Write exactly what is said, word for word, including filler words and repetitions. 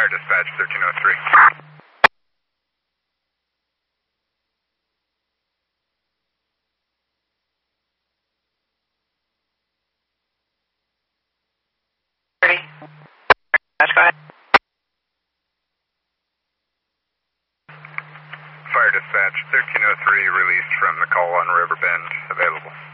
Fire dispatch, thirteen oh three. That's go ahead. Fire dispatch, thirteen oh three, released from the call on Riverbend, available.